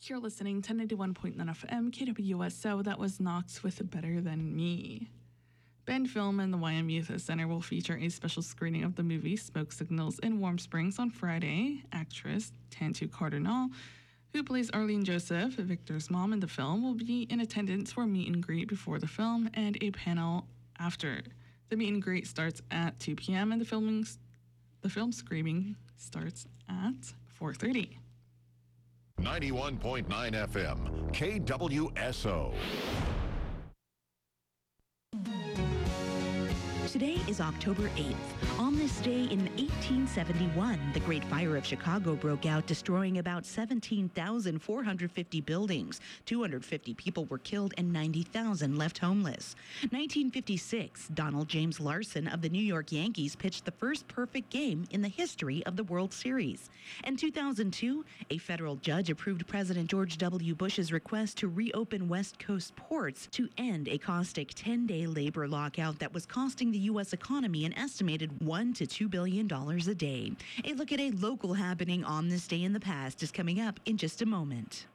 You're listening to 91.9 FM KWSO. That was Knox with Better Than Me. Bend Film and the YM Youth Center will feature a special screening of the movie Smoke Signals in Warm Springs on Friday. Actress Tantu Cardinal, who plays Arlene Joseph, Victor's mom in the film, will be in attendance for a meet and greet before the film and a panel after. The meet and greet starts at 2 p.m. and the film screening starts at 4:30. 91.9 FM, KWSO. Today is October 8th. On this day in 1871, the Great Fire of Chicago broke out, destroying about 17,450 buildings. 250 people were killed and 90,000 left homeless. 1956, Donald James Larson of the New York Yankees pitched the first perfect game in the history of the World Series. In 2002, a federal judge approved President George W. Bush's request to reopen West Coast ports to end a caustic 10-day labor lockout that was costing the U.S. economy an estimated $1 to $2 billion a day. A look at a local happening on this day in the past is coming up in just a moment.